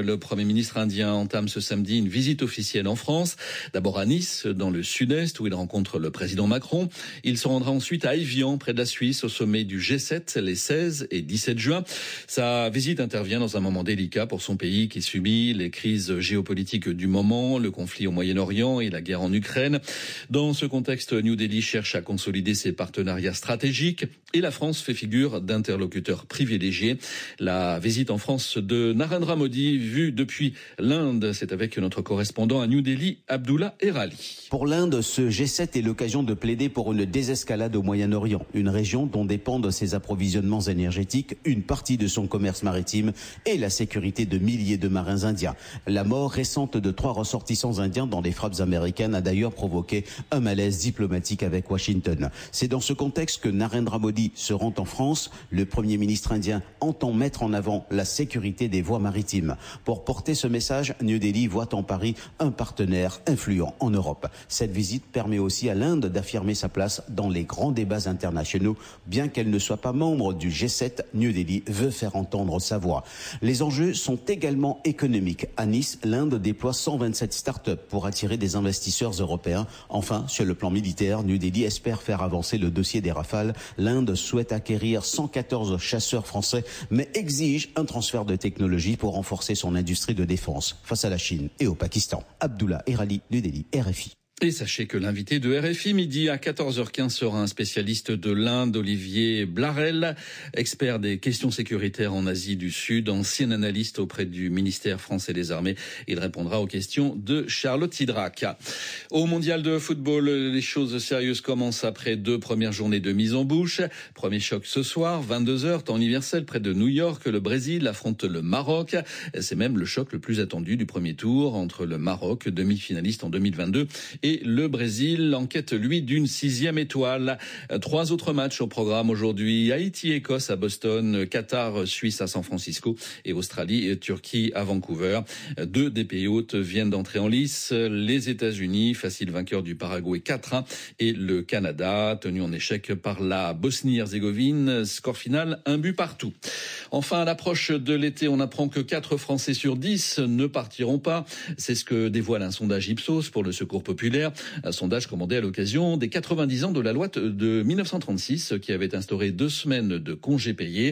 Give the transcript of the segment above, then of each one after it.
Le Premier ministre indien entame ce samedi une visite officielle en France. D'abord à Nice, dans le sud-est, où il rencontre le président Macron. Il se rendra ensuite à Évian, près de la Suisse, au sommet du G7, les 16 et 17 juin. Sa visite intervient dans un moment délicat pour son pays qui subit les crises géopolitiques du moment, le conflit au Moyen-Orient et la guerre en Ukraine. Dans ce contexte, New Delhi cherche à consolider ses partenariats stratégiques et la France fait figure d'interlocuteur privilégié. La visite en France de Narendra Modi, vue depuis l'Inde, c'est avec notre correspondant à New Delhi, Abdullah Erali. Pour l'Inde, ce G7 est l'occasion de plaider pour une désescalade au Moyen-Orient, une région dont dépendent ses approvisionnements énergétiques, une partie de son commerce maritime et la sécurité de milliers de marins indiens. La mort récente de 3 ressortissants indiens dans des frappes américaines a d'ailleurs provoqué un malaise diplomatique avec Washington. C'est dans ce contexte que Narendra Modi se rend en France. Le Premier ministre indien entend mettre en avant la sécurité des voies maritimes. Pour porter ce message, New Delhi voit en Paris un partenaire influent en Europe. Cette visite permet aussi à l'Inde d'affirmer sa place dans les grands débats internationaux. Bien qu'elle ne soit pas membre du G7, New Delhi veut faire entendre sa voix. Les enjeux sont également économiques. À Nice, l'Inde déploie 127 start-up pour attirer des investisseurs européens. Enfin, sur le plan militaire, New Delhi espère faire avancer le dossier des Rafales. L'Inde souhaite acquérir 114 chasseurs français, mais exige un transfert de technologie pour renforcer son industrie de défense face à la Chine et au Pakistan. Abdullah Erali, New Delhi, RFI. Et sachez que l'invité de RFI midi à 14h15 sera un spécialiste de l'Inde, Olivier Blarel, expert des questions sécuritaires en Asie du Sud, ancien analyste auprès du ministère français des Armées. Il répondra aux questions de Charlotte Sidrac. Au mondial de football, les choses sérieuses commencent après 2 premières journées de mise en bouche. Premier choc ce soir, 22h, temps universel, près de New York. Le Brésil affronte le Maroc. C'est même le choc le plus attendu du premier tour entre le Maroc, demi-finaliste en 2022, et le Brésil enquête, lui, d'une 6e étoile. 3 autres matchs au programme aujourd'hui. Haïti-Écosse à Boston, Qatar-Suisse à San Francisco et Australie-Turquie à Vancouver. 2 des pays hôtes viennent d'entrer en lice. Les États-Unis, facile vainqueur du Paraguay 4-1, et le Canada, tenu en échec par la Bosnie-Herzégovine. Score final, 1 but partout. Enfin, à l'approche de l'été, on apprend que 4 Français sur 10 ne partiront pas. C'est ce que dévoile un sondage Ipsos pour le Secours populaire. Un sondage commandé à l'occasion des 90 ans de la loi de 1936 qui avait instauré 2 semaines de congés payés.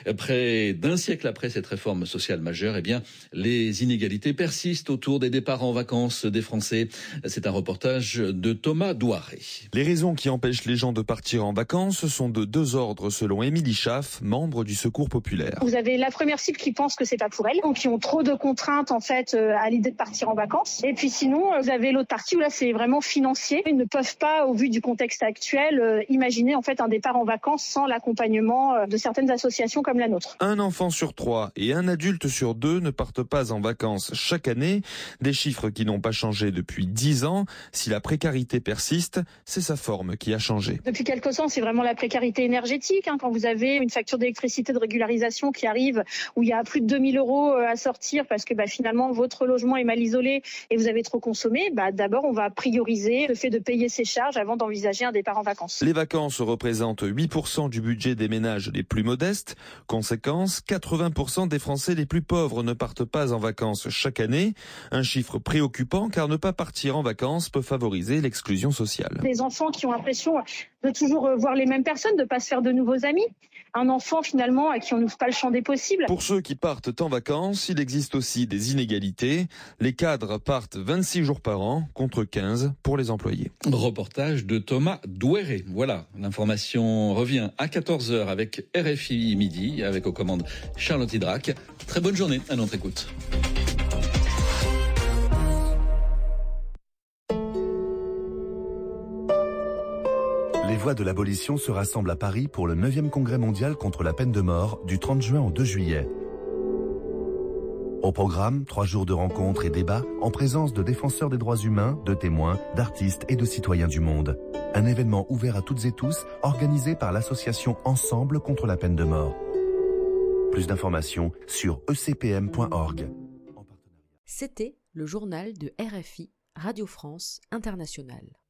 Près d'un siècle après cette réforme sociale majeure, eh bien, les inégalités persistent autour des départs en vacances des Français. C'est un reportage de Thomas Douaré. Les raisons qui empêchent les gens de partir en vacances sont de 2 ordres selon Émilie Schaff, membre du Secours populaire. Vous avez la première cible qui pense que c'est pas pour elle, donc qui ont trop de contraintes en fait à l'idée de partir en vacances. Et puis sinon, vous avez l'autre partie où là c'est vraiment financier. Ils ne peuvent pas, au vu du contexte actuel, imaginer en fait un départ en vacances sans l'accompagnement de certaines associations comme la nôtre. Un enfant sur 3 et un adulte sur 2 ne partent pas en vacances chaque année. Des chiffres qui n'ont pas changé depuis 10 ans. Si la précarité persiste, c'est sa forme qui a changé. Depuis quelques temps, c'est vraiment la précarité énergétique. Quand vous avez une facture d'électricité de régularisation qui arrive, où il y a plus de 2 000 € à sortir parce que finalement votre logement est mal isolé et vous avez trop consommé, d'abord on va prioriser le fait de payer ses charges avant d'envisager un départ en vacances. Les vacances représentent 8% du budget des ménages les plus modestes. Conséquence, 80% des Français les plus pauvres ne partent pas en vacances chaque année. Un chiffre préoccupant car ne pas partir en vacances peut favoriser l'exclusion sociale. Des enfants qui ont l'impression de toujours voir les mêmes personnes, de pas se faire de nouveaux amis. Un enfant finalement à qui on n'ouvre pas le champ des possibles. Pour ceux qui partent en vacances, il existe aussi des inégalités. Les cadres partent 26 jours par an contre 15 pour les employés. Reportage de Thomas Douéré. Voilà, l'information revient à 14h avec RFI midi, avec aux commandes Charlotte Sidrac. Très bonne journée à notre écoute. Les voix de l'abolition se rassemblent à Paris pour le 9e congrès mondial contre la peine de mort du 30 juin au 2 juillet. Au programme, 3 jours de rencontres et débats en présence de défenseurs des droits humains, de témoins, d'artistes et de citoyens du monde. Un événement ouvert à toutes et tous, organisé par l'association Ensemble contre la peine de mort. Plus d'informations sur ecpm.org. C'était le journal de RFI, Radio France Internationale.